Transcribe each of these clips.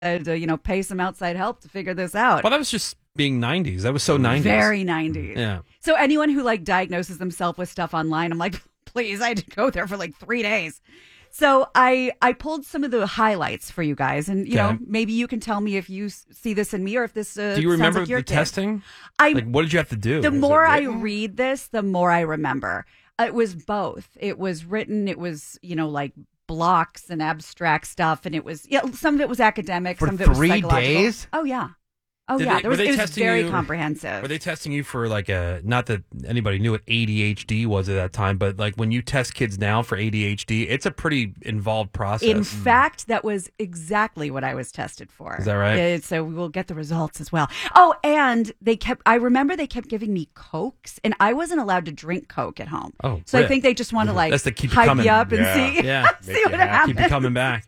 to pay some outside help to figure this out. Well, that was just being 90s. That was so 90s. Very 90s. Yeah. So anyone who diagnoses themselves with stuff online, I'm like, please, I had to go there for 3 days. So I pulled some of the highlights for you guys, and maybe you can tell me if you see this in me or if this. Do you remember sounds like your the kid. testing? What did you have to do? The more I read this, the more I remember. It was both. It was written. It was blocks and abstract stuff, and it was some of it was academic, for some of it was 3 psychological. days. Oh yeah. It was very comprehensive. Were they testing you for not that anybody knew what ADHD was at that time, but when you test kids now for ADHD, it's a pretty involved process. In fact, that was exactly what I was tested for. Is that right? So we'll get the results as well. Oh, and I remember they kept giving me Cokes, and I wasn't allowed to drink Coke at home. Oh, so I think they just want to that's to keep hype you up and see, yeah. see what happens. Keep you coming back.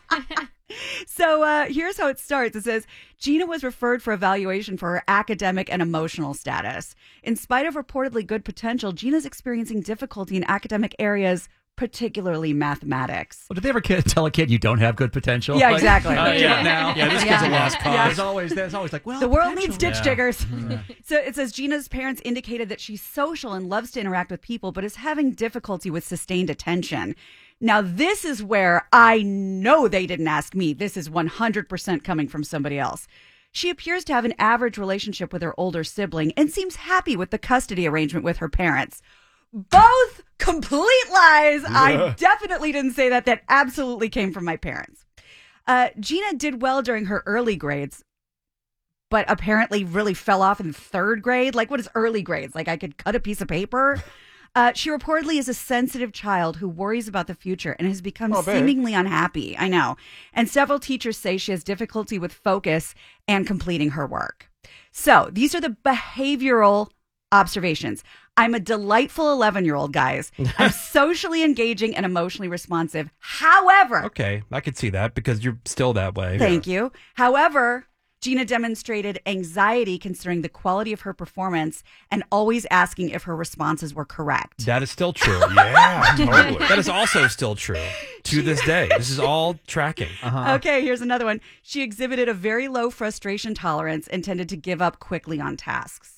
So here's how it starts. It says, Gina was referred for evaluation for her academic and emotional status. In spite of reportedly good potential, Gina's experiencing difficulty in academic areas, particularly mathematics. Well, did they ever tell a kid you don't have good potential? Yeah, exactly. This kid's a lost cause. There's always the world needs ditch diggers. So it says Gina's parents indicated that she's social and loves to interact with people, but is having difficulty with sustained attention. Now, this is where I know they didn't ask me. This is 100% coming from somebody else. She appears to have an average relationship with her older sibling and seems happy with the custody arrangement with her parents. Both complete lies. I definitely didn't say that. That absolutely came from my parents. Gina did well during her early grades, but apparently really fell off in third grade. What is early grades? I could cut a piece of paper. She reportedly is a sensitive child who worries about the future and has become seemingly unhappy. I know. And several teachers say she has difficulty with focus and completing her work. So these are the behavioral observations. I'm a delightful 11-year-old, guys. I'm socially engaging and emotionally responsive. However. Okay, I could see that because you're still that way. Thank you. However, Gina demonstrated anxiety concerning the quality of her performance and always asking if her responses were correct. That is still true. Yeah, totally. That is also still true to this day. This is all tracking. Okay, here's another one. She exhibited a very low frustration tolerance and tended to give up quickly on tasks.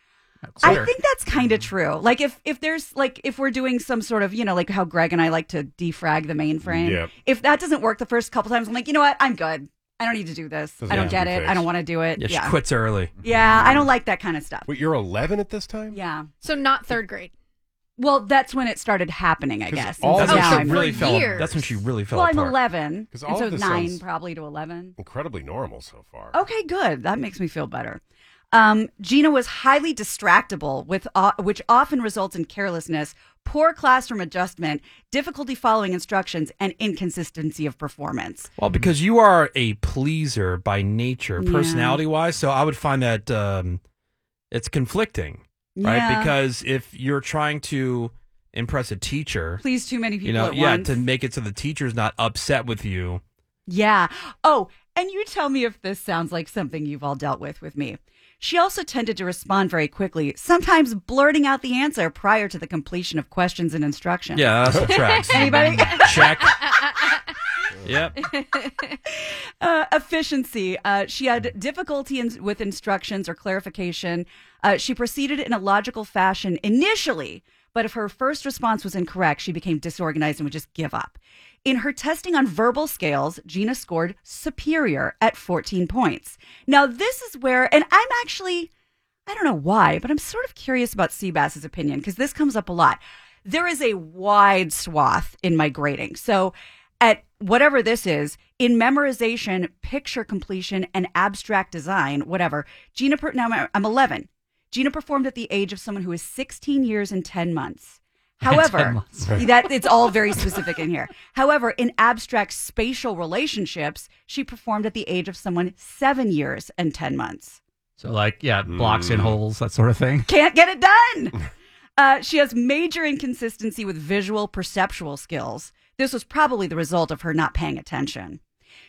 I think that's kind of true. If there's if we're doing some sort of, how Greg and I like to defrag the mainframe. If that doesn't work the first couple times, I'm like, you know what? I'm good. I don't need to do this. I don't get it. I don't want to do it. Yeah, she quits early. Yeah, I don't like that kind of stuff. Wait, you're 11 at this time? Yeah. So not third grade. Well, that's when it started happening, I guess. That's when she really fell. That's when she really fell apart. apart. I'm 11, and all so of this 9 sounds probably to 11. Incredibly normal so far. Okay, good. That makes me feel better. Gina was highly distractible, which often results in carelessness, poor classroom adjustment, difficulty following instructions, and inconsistency of performance. Well, because you are a pleaser by nature, personality-wise, so I would find that it's conflicting, right? Yeah. Because if you're trying to impress a teacher, please too many people at once. to make it so the teacher's not upset with you. Yeah. Oh, and you tell me if this sounds like something you've all dealt with me. She also tended to respond very quickly, sometimes blurting out the answer prior to the completion of questions and instructions. Yeah, that's what tracks. Anybody? Check. Yep. Efficiency. She had difficulty with instructions or clarification. She proceeded in a logical fashion initially, but if her first response was incorrect, she became disorganized and would just give up. In her testing on verbal scales, Gina scored superior at 14 points. Now, this is where, and I'm actually, I don't know why, but I'm sort of curious about Seabass's opinion because this comes up a lot. There is a wide swath in my grading. So at whatever this is, in memorization, picture completion, and abstract design, whatever, now I'm 11. Gina performed at the age of someone who is 16 years and 10 months. However, it's all very specific in here. However, in abstract spatial relationships, she performed at the age of someone 7 years and 10 months. So blocks in holes, that sort of thing. Can't get it done. She has major inconsistency with visual perceptual skills. This was probably the result of her not paying attention.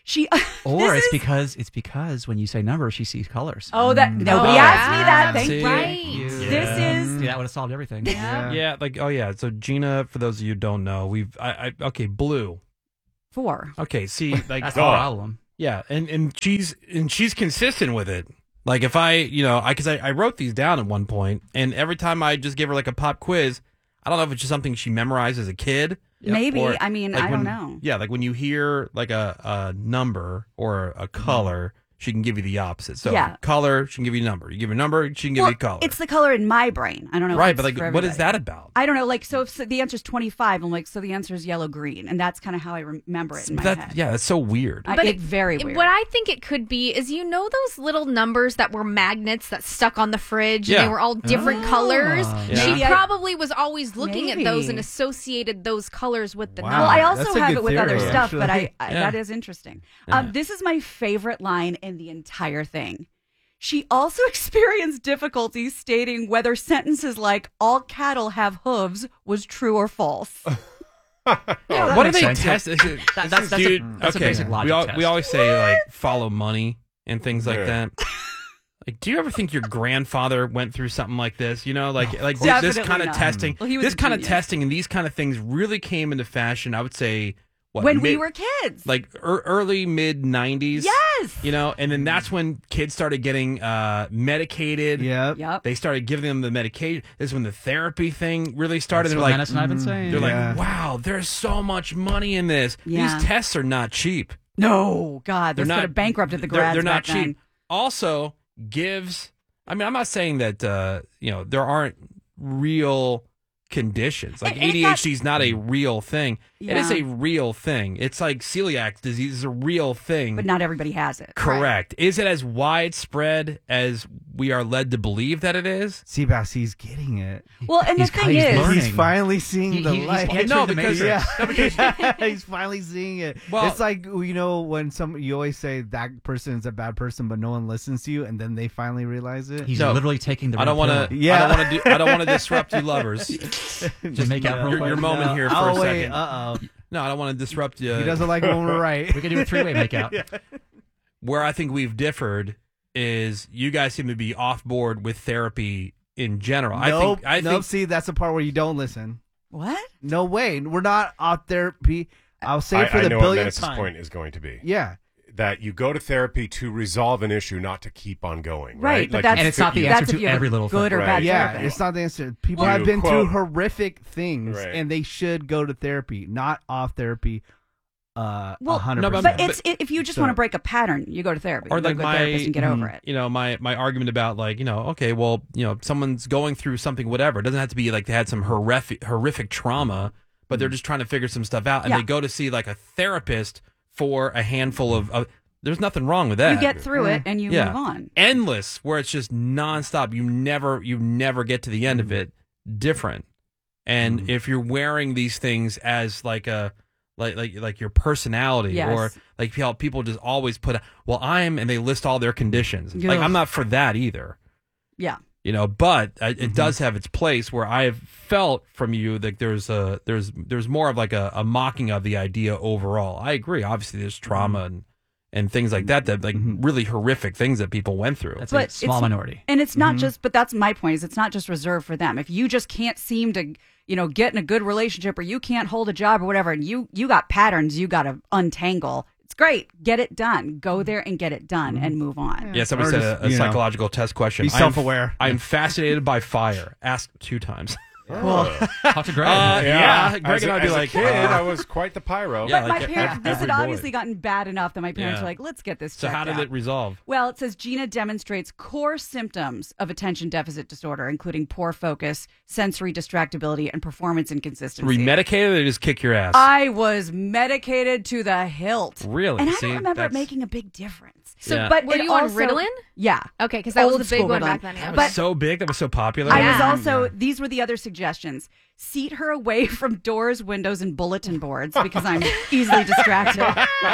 It's because when you say numbers, she sees colors. Oh, that nobody asked me that. Thank See? Right. This is that would have solved everything. Yeah. So Gina, for those of you who don't know, blue. 4. Okay, see, That's the problem. Yeah, and she's consistent with it. Like if I wrote these down at one point, and every time I just give her like a pop quiz, I don't know if it's just something she memorized as a kid. Maybe. or, I mean, like I don't know. Yeah, like when you hear like a number or a color, she can give you the opposite. So Yeah. color, she can give you a number. You give her a number, she can give you a color. It's the color in my brain. I don't know. if right, it's but like, for what is everybody. that about? I don't know. Like, so if the answer is 25, I'm like, so the answer is yellow green, and that's kind of how I remember it in my head. Yeah, that's so weird. It's very weird. What I think it could be is those little numbers that were magnets that stuck on the fridge Yeah. and they were all different colors. Yeah. She Maybe I- probably was always looking at those Maybe. and associated those colors with the Wow. number. Well, I That's also a have good it with other theory, stuff, but actually. that is interesting. This is my favorite line in the entire thing. She also experienced difficulty stating whether sentences like "all cattle have hooves" was true or false. What do makes they sense. test? That's a basic logic test. We always say like follow money and things like Yeah. that. Like, do you ever think your grandfather went through something like this? You know, like this Definitely kind of not. testing. Well, he was This a kind of genius. testing and these kind of things really came into fashion. I would say When we were kids. like early mid 90s. Yes. You know, and then that's when kids started getting medicated. Yep. Yep. They started giving them the medication. This is when the therapy thing really started. That's They're what like, Menace and I've been saying. they're Yeah. like, wow, there's so much money in this. Yeah. These tests are not cheap. No, God, They're this not could have bankrupted the they're- grads They're not back then. cheap. Also, gives. I mean, I'm not saying that there aren't real conditions. Like And it got- ADHD is not a real thing. It is Yeah. a real thing. It's like celiac disease is a real thing. But not everybody has it. Correct. Is it as widespread as we are led to believe that it is? Seabass, he's getting it. Well, and the thing is, learning. He's finally seeing the He's light. entering No, the because- matrix. Yeah, he's finally seeing it. Well- it's like when you always say that person is a bad person, but no one listens to you, and then they finally realize it. He's No. literally taking the I don't red want to. pill. Yeah. I don't want to disrupt you, lovers. Just make out real your quick. moment here for a wait, second. oh. No, I don't want to disrupt you. He doesn't like when we're right. We can do a three-way makeout. Where I think we've differed is you guys seem to be off board with therapy in general. Nope. I think See, that's the part where you don't listen. what? No way. We're not out therapy. I'll say it for I the know what billionth Menace's time. point is going to be. Yeah. That you go to therapy to resolve an issue, not to keep on going. Right, but Like, that's And it's not the that's answer if to you have every a little good thing. or bad Right. Yeah, therapist. it's not the answer. People Well, have you been through quote- horrific things, Right. and they should go to therapy, not off therapy. Well, 100%. no, But it's if you just So- want to break a pattern, you go to therapy. or You go like to a therapist and get over it. my argument about like okay, well someone's going through something, whatever. It doesn't have to be like they had some horrific trauma, but they're just trying to figure some stuff out, and Yeah. they go to see like a therapist for a handful of. There's nothing wrong with that. You get through it and you Yeah. move on. Endless, where it's just nonstop. You never get to the end of it. Different. And if you're wearing these things as like a like your personality, Yes. or like how people just always put, and they list all their conditions. Like Ugh. I'm not for that either. Yeah. But it does have its place where I've felt from you that there's more of like a mocking of the idea overall. I agree. Obviously, there's trauma and things like that like really horrific things that people went through. That's But a small it's- minority. And it's not just, but that's my point, is it's not just reserved for them. If you just can't seem to, get in a good relationship, or you can't hold a job or whatever, and you got patterns you got to untangle, it's great. Get it done. Go there and get it done and move on. Yeah, somebody Or said just, a psychological test question. be self-aware. I'm fascinated by fire. Asked 2 times. Talk to Greg. Yeah, Greg and I'd be as a like, kid, I was quite the pyro. Yeah, But like my parents, this every had boy. obviously gotten bad enough that my parents Yeah. were like, let's get this So checked how did out. it resolve? Well, it says Gina demonstrates core symptoms of attention deficit disorder, including poor focus, sensory distractibility, and performance inconsistency. Were you medicated or they just kick your ass? I was medicated to the hilt. Really? And I See, don't remember it that's- making a big difference. So, Yeah. But were it you on also- Ritalin? Yeah. Okay, because that was Old the big school one Ritalin. back then. Yeah. That was But- so big. That was so popular. I Yeah. was also, these were the other suggestions. Seat her away from doors, windows, and bulletin boards because I'm easily distracted.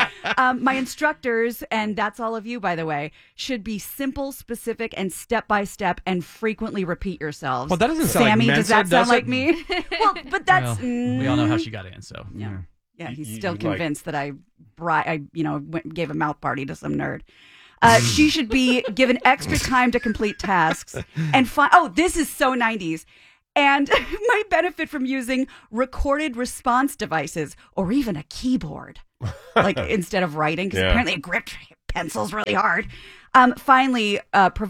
My instructors, and that's all of you, by the way, should be simple, specific, and step by step, and frequently repeat yourselves. Well, that doesn't sound like Sammy, does Mensa, that sound does like it? me? Well, but that's. Well, we all know how she got in, so. Yeah. Yeah, he's You- still you like- convinced that I gave a mouth party to some nerd. She should be given extra time to complete tasks and this is so 90s, and might benefit from using recorded response devices or even a keyboard, like instead of writing, because apparently it gripped pencils really hard. Finally,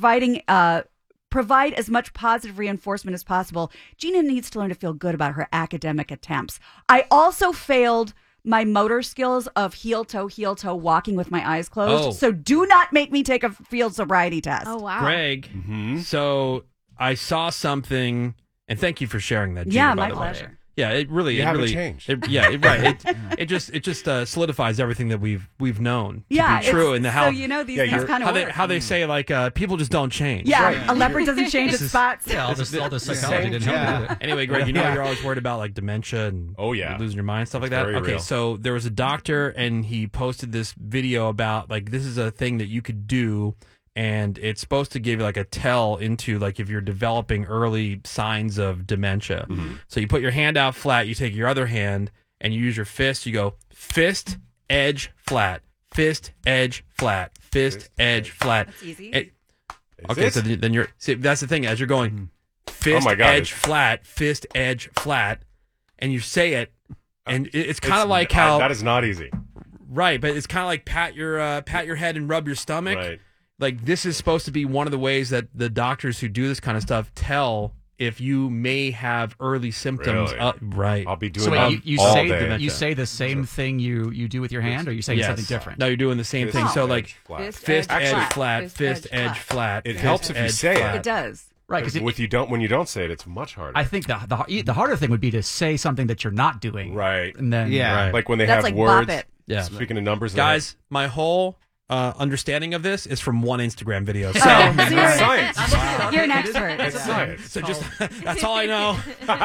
provide as much positive reinforcement as possible. Gina needs to learn to feel good about her academic attempts. I also failed my motor skills of heel-toe walking with my eyes closed. So do not make me take a field sobriety test. Oh, wow. Greg, so I saw something, and thank you for sharing that, Gina, Yeah, by my the way. pleasure. Yeah, it really changed. Right. It just solidifies everything that we've known to be true, and how these things kind of work. how they say like people just don't change. Yeah, a leopard doesn't change its spots. Yeah, all this psychology didn't help with it. Anyway, Greg, you're always worried about like dementia and losing your mind, stuff like that. very Okay, real. so there was a doctor, and he posted this video about like this is a thing that you could do. And it's supposed to give you like a tell into like if you're developing early signs of dementia. So you put your hand out flat, you take your other hand and you use your fist. You go fist, edge, flat, fist, edge, flat, fist, edge, flat. That's easy. So then you're, see, that's the thing, as you're going fist, edge, flat, fist, edge, flat, and you say it, and it's kind of like how that is not easy. Right, but it's kind of like pat your head and rub your stomach. Right. Like this is supposed to be one of the ways that the doctors who do this kind of stuff tell if you may have early symptoms. Really? Right. I'll be doing So that wait, you all say day. you say the same thing you do with your hand, or you saying something different? No, you're doing the same thing. So like fist, edge, flat, fist, edge, flat. It fist, helps if you edge, say flat. It does. Right, because when you don't say it, it's much harder. I think the harder thing would be to say something that you're not doing. Right. And then Yeah. Like when they That's have like words. bop it. Yeah. Speaking of numbers, Guys, my whole understanding of this is from one Instagram video. So, So it's you're, science. you're an expert. It's science. so just that's all I know.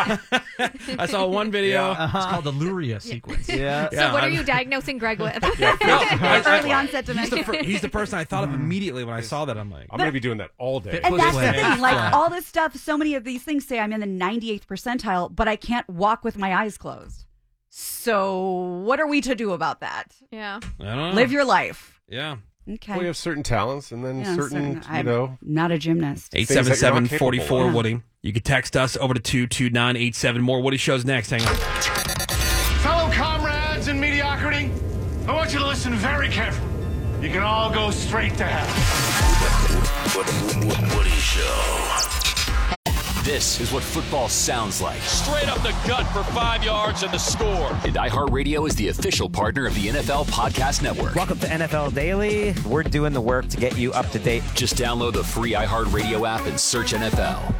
I saw one video. it's called the Luria sequence. Yeah. So what are you diagnosing Greg with? Early onset He's dementia. he's the person I thought of immediately when I saw that. I'm like, I'm going to be doing that all day. And that's the Flat. thing, like Flat. all this stuff, so many of these things say I'm in the 98th percentile, but I can't walk with my eyes closed. So what are we to do about that? Yeah. I don't know. Live your life. Yeah. Okay. Well, you have certain talents, and then I'm not a gymnast. 877-44 capable of. Woody. You can text us over to 22987. More Woody shows next. Hang on. Fellow comrades in mediocrity, I want you to listen very carefully. You can all go straight to hell. Woody Show. This is what football sounds like. Straight up the gut for 5 yards and the score. And iHeartRadio is the official partner of the NFL Podcast Network. Welcome to NFL Daily. We're doing the work to get you up to date. Just download the free iHeartRadio app and search NFL.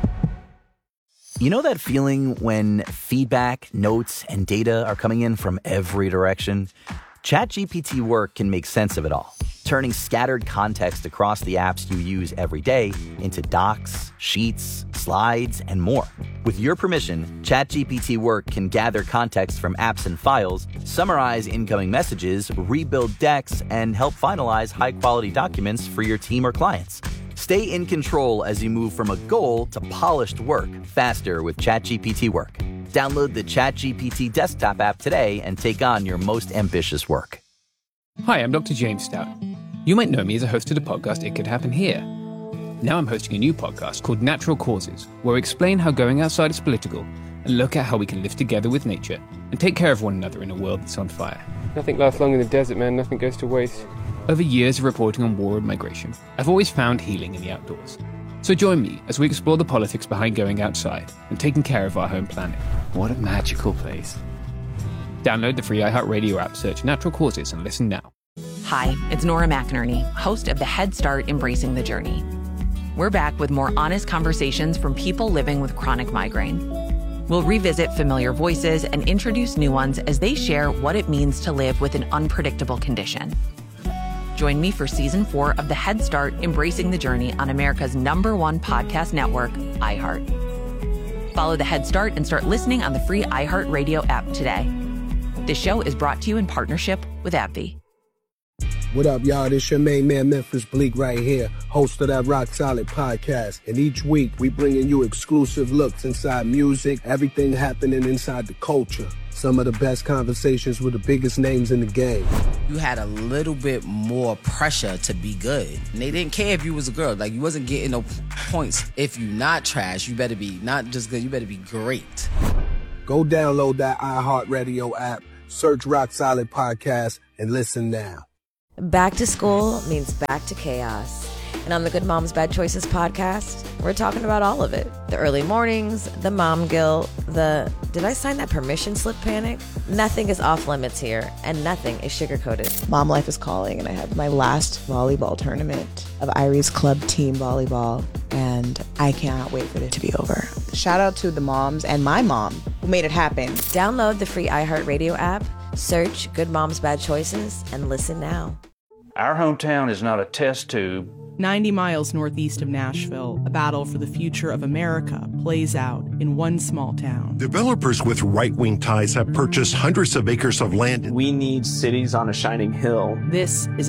You know that feeling when feedback, notes, and data are coming in from every direction? ChatGPT Work can make sense of it all, turning scattered context across the apps you use every day into docs, sheets, slides, and more. With your permission, ChatGPT Work can gather context from apps and files, summarize incoming messages, rebuild decks, and help finalize high-quality documents for your team or clients. Stay in control as you move from a goal to polished work faster with ChatGPT Work. Download the ChatGPT desktop app today and take on your most ambitious work. Hi, I'm Dr. James Stout. You might know me as a host of the podcast It Could Happen Here. Now I'm hosting a new podcast called Natural Causes, where we explain how going outside is political and look at how we can live together with nature and take care of one another in a world that's on fire. Nothing lasts long in the desert, man. Nothing goes to waste. Over years of reporting on war and migration, I've always found healing in the outdoors. So join me as we explore the politics behind going outside and taking care of our home planet. What a magical place. Download the free iHeartRadio app, search Natural Causes, and listen now. Hi, it's Nora McInerney, host of the Head Start Embracing the Journey. We're back with more honest conversations from people living with chronic migraine. We'll revisit familiar voices and introduce new ones as they share what it means to live with an unpredictable condition. Join me for Season 4 of the Head Start Embracing the Journey on America's #1 podcast network, iHeart. Follow the Head Start and start listening on the free iHeartRadio app today. This show is brought to you in partnership with AbbVie. What up, y'all? This your main man, Memphis Bleak, right here, host of that Rock Solid podcast. And each week, we bringing you exclusive looks inside music, everything happening inside the culture. Some of the best conversations with the biggest names in the game. You had a little bit more pressure to be good. And they didn't care if you was a girl. Like, you wasn't getting no points. If you not trash, you better be not just good, you better be great. Go download that iHeartRadio app, search Rock Solid Podcast, and listen now. Back to school means back to chaos. And on the Good Moms Bad Choices podcast, we're talking about all of it. The early mornings, the mom guilt, the did I sign that permission slip panic? Nothing is off limits here, and nothing is sugar-coated. Mom life is calling, and I have my last volleyball tournament of Irie's Club Team Volleyball, and I cannot wait for it to be over. Shout out to the moms and my mom who made it happen. Download the free iHeartRadio app, search Good Moms Bad Choices, and listen now. Our hometown is not a test tube. 90 miles northeast of Nashville, a battle for the future of America plays out in one small town. Developers with right-wing ties have purchased hundreds of acres of land. We need cities on a shining hill. This is